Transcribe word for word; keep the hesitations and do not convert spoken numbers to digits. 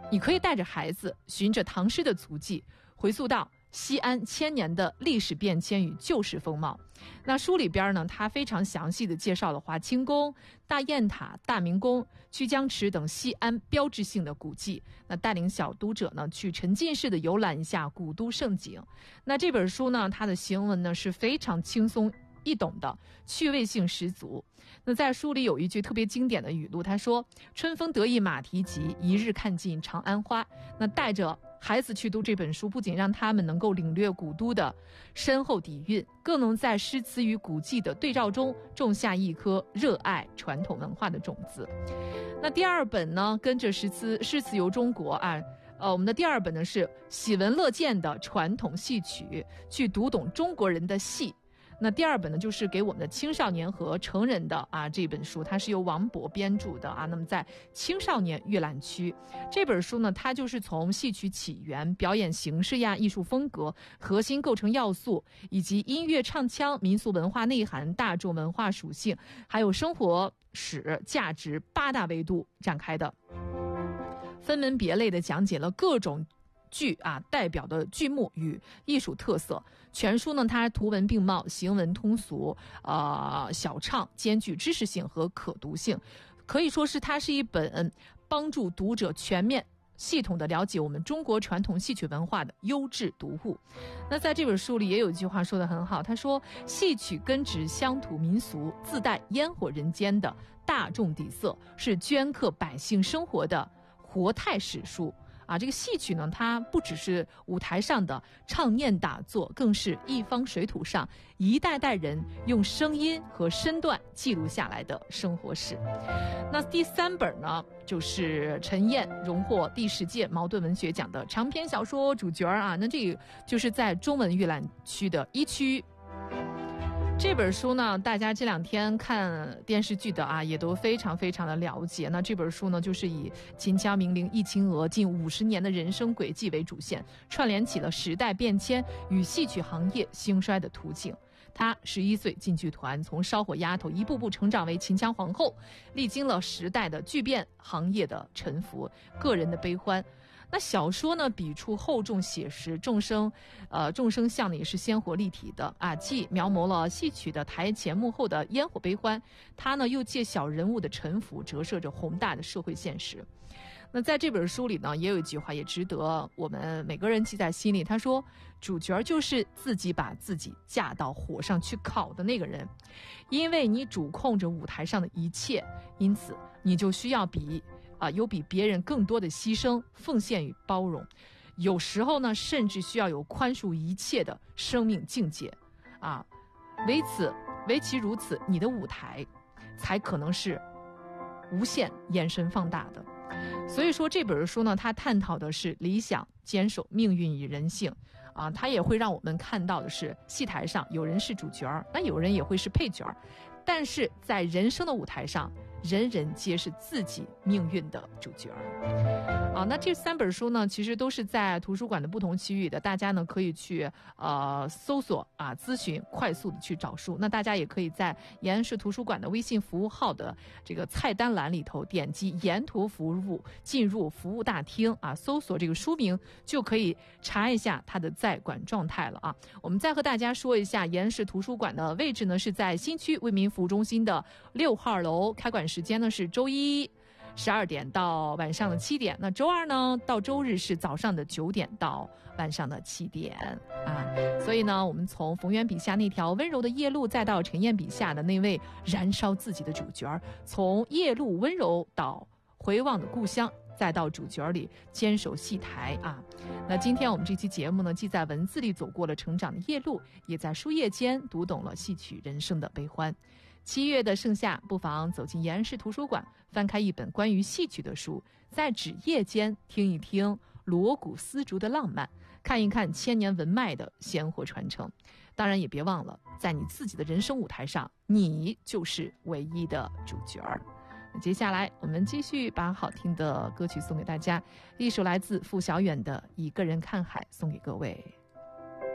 你可以带着孩子，循着唐诗的足迹，回溯到西安千年的历史变迁与旧时风貌。那书里边呢，他非常详细的介绍了华清宫、大雁塔、大明宫、曲江池等西安标志性的古迹，那带领小读者呢去沉浸式的游览一下古都盛景。那这本书呢，它的行文呢是非常轻松易懂的，趣味性十足。那在书里有一句特别经典的语录，他说：春风得意马蹄疾，一日看尽长安花。那带着孩子去读这本书，不仅让他们能够领略古都的深厚底蕴，更能在诗词与古迹的对照中种下一颗热爱传统文化的种子。那第二本呢，跟着诗词诗词游中国啊，呃，我们的第二本呢是喜闻乐见的传统戏曲，去读懂中国人的戏。那第二本呢，就是给我们的青少年和成人的啊这本书，它是由王勃编著的啊。那么在青少年阅览区，这本书呢，它就是从戏曲起源、表演形式呀、艺术风格、核心构成要素，以及音乐唱腔、民俗文化内涵、大众文化属性，还有生活史价值八大维度展开的，分门别类的讲解了各种剧啊代表的剧目与艺术特色。全书呢，它图文并茂，行文通俗，呃，小畅，兼具知识性和可读性，可以说是它是一本帮助读者全面系统的了解我们中国传统戏曲文化的优质读物。那在这本书里也有一句话说得很好，他说：戏曲根植乡土民俗，自带烟火人间的大众底色，是镌刻百姓生活的活态史书啊。这个戏曲呢，它不只是舞台上的唱念打坐，更是一方水土上一代代人用声音和身段记录下来的生活史。那第三本呢，就是陈燕荣获第十届茅盾文学奖的长篇小说主角啊。那这个就是在中文阅览区的一区。这本书呢，大家这两天看电视剧的啊，也都非常非常的了解。那这本书呢，就是以秦腔名伶易清娥近五十年的人生轨迹为主线，串联起了时代变迁与戏曲行业兴衰的途径。她十一岁进剧团，从烧火丫头一步步成长为秦腔皇后，历经了时代的巨变、行业的沉浮、个人的悲欢。那小说呢，笔触厚重写实，众生，呃，众生相呢也是鲜活立体的啊，既描摹了戏曲的台前幕后的烟火悲欢，它呢又借小人物的沉浮，折射着宏大的社会现实。那在这本书里呢，也有一句话也值得我们每个人记在心里，他说：主角就是自己把自己架到火上去烤的那个人，因为你主控着舞台上的一切，因此你就需要比啊，有比别人更多的牺牲、奉献与包容，有时候呢，甚至需要有宽恕一切的生命境界，啊，唯此唯其如此，你的舞台才可能是无限延伸放大的。所以说这本书呢，它探讨的是理想坚守命运与人性啊，它也会让我们看到的是，戏台上有人是主角，那有人也会是配角，但是在人生的舞台上，人人皆是自己命运的主角啊。那这三本书呢，其实都是在图书馆的不同区域的，大家呢可以去呃搜索啊，咨询，快速的去找书。那大家也可以在延安市图书馆的微信服务号的这个菜单栏里头点击沿途服务，进入服务大厅啊，搜索这个书名，就可以查一下它的在馆状态了啊。我们再和大家说一下，延安市图书馆的位置呢是在新区为民服务中心的六号楼，开馆时间呢是周一十二点到晚上的七点，那周二呢到周日是早上的九点到晚上的七点啊。所以呢，我们从冯渊笔下那条温柔的夜路，再到陈燕笔下的那位燃烧自己的主角，从夜路温柔到回望的故乡，再到主角里坚守戏台啊。那今天我们这期节目呢，既在文字里走过了成长的夜路，也在书页间读懂了戏曲人生的悲欢。七月的盛夏，不妨走进延安市图书馆，翻开一本关于戏曲的书，在纸页间听一听锣鼓丝竹的浪漫，看一看千年文脉的鲜活传承。当然也别忘了，在你自己的人生舞台上，你就是唯一的主角儿。接下来我们继续把好听的歌曲送给大家，一首来自付小远的《一个人看海》送给各位。